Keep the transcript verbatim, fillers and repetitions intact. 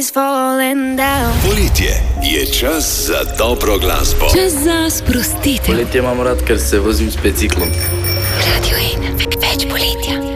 is falling down. Poletje je čas za dobro glasbo. Čas za sprostitev. Poletje imam rad, ker se vozim s biciklom. Radio ena, več poletja.